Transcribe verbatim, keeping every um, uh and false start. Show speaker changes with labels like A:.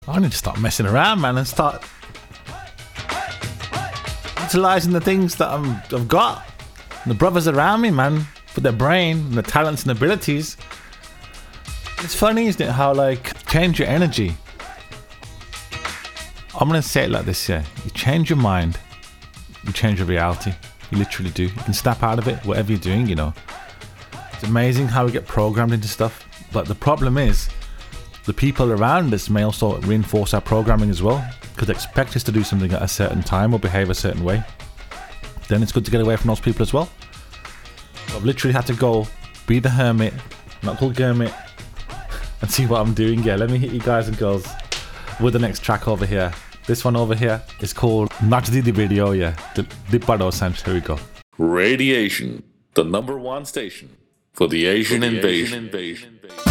A: I need to stop messing around, man, and start utilizing the things that I'm, I've got. And the brothers around me, man, with their brain and the talents and abilities. It's funny, isn't it, how, like, change your energy. I'm going to say it like this, yeah. You change your mind, you change your reality. You literally do. You can snap out of it, whatever you're doing, you know. It's amazing how we get programmed into stuff. But the problem is, the people around us may also reinforce our programming as well, because they expect us to do something at a certain time or behave a certain way. Then it's good to get away from those people as well. I've literally had to go be the hermit, not called Gurmit, and see what I'm doing. Yeah, let me hit you guys and girls with the next track over here. This one over here is called Najdi Di Video, yeah. Dipado Sanch, here we go.
B: Radiation, the number one station for the Asian, for the invasion. Asian invasion.